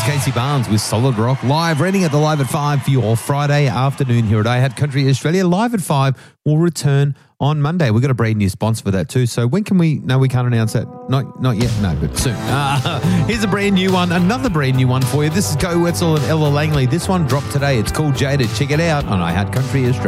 Casey Barnes with Solid Rock live, running at the Live at 5 for your Friday afternoon here at iHeart Country Australia. Live at 5 will return on Monday. We've got a brand new sponsor for that too. So when can we? No, we can't announce that. Not yet. No, but soon. Here's a brand new one, another brand new one for you. This is Go Wetzel and Ella Langley. This one dropped today. It's called Jaded. Check it out on iHeart Country Australia.